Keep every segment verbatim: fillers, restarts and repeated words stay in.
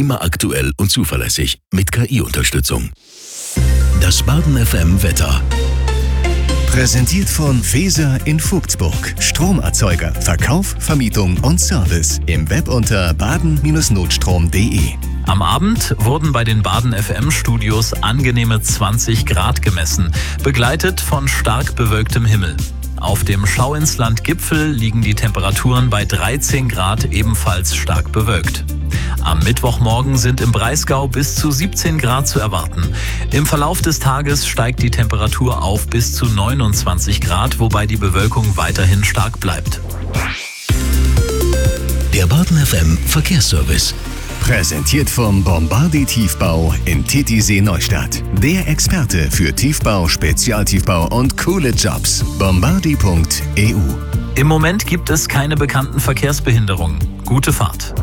immer aktuell und zuverlässig mit K I-Unterstützung. Das Baden F M Wetter. Präsentiert von Weser in Vogtsburg. Stromerzeuger, Verkauf, Vermietung und Service. Im Web unter baden Bindestrich notstrom punkt de. Am Abend wurden bei den Baden F M-Studios angenehme zwanzig Grad gemessen, begleitet von stark bewölktem Himmel. Auf dem Schauinsland-Gipfel liegen die Temperaturen bei dreizehn Grad, ebenfalls stark bewölkt. Am Mittwochmorgen sind im Breisgau bis zu siebzehn Grad zu erwarten. Im Verlauf des Tages steigt die Temperatur auf bis zu neunundzwanzig Grad, wobei die Bewölkung weiterhin stark bleibt. Der Baden F M Verkehrsservice. Präsentiert vom Bombardier Tiefbau in Titisee Neustadt. Der Experte für Tiefbau, Spezialtiefbau und coole Jobs. bombardier punkt e u. Im Moment gibt es keine bekannten Verkehrsbehinderungen. Gute Fahrt.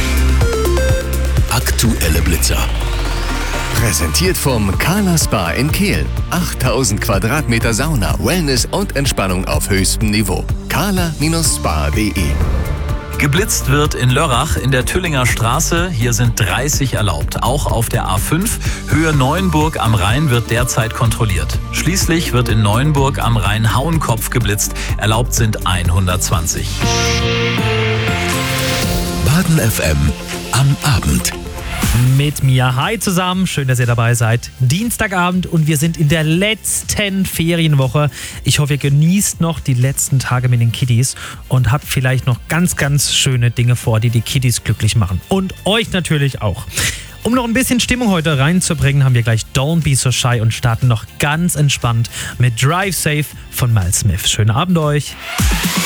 Aktuelle Blitzer. Präsentiert vom Kala Spa in Kehl. achttausend Quadratmeter Sauna, Wellness und Entspannung auf höchstem Niveau. kala Spa punkt de. Geblitzt wird in Lörrach in der Tüllinger Straße. Hier sind dreißig erlaubt. Auch auf der A fünf Höhe Neuenburg am Rhein wird derzeit kontrolliert. Schließlich wird in Neuenburg am Rhein Hauenkopf geblitzt. Erlaubt sind hundertzwanzig. Baden F M am Abend. Mit mir, hi zusammen, schön, dass ihr dabei seid. Dienstagabend und wir sind in der letzten Ferienwoche. Ich hoffe, ihr genießt noch die letzten Tage mit den Kiddies und habt vielleicht noch ganz, ganz schöne Dinge vor, die die Kiddies glücklich machen. Und euch natürlich auch. Um noch ein bisschen Stimmung heute reinzubringen, haben wir gleich Don't Be So Shy und starten noch ganz entspannt mit Drive Safe von Miles Smith. Schönen Abend euch.